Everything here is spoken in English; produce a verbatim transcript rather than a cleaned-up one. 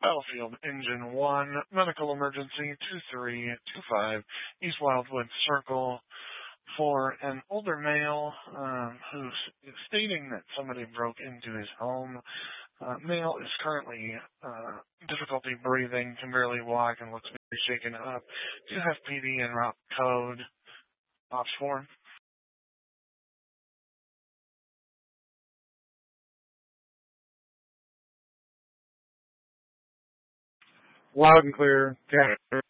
Battlefield Engine one, medical emergency two three two five, East Wildwood Circle, for an older male um, who's stating that somebody broke into his home. Uh, male is currently uh, difficulty breathing, can barely walk, and looks very shaken up. Do you have P D and route code? Ops four. Loud and clear. Captain.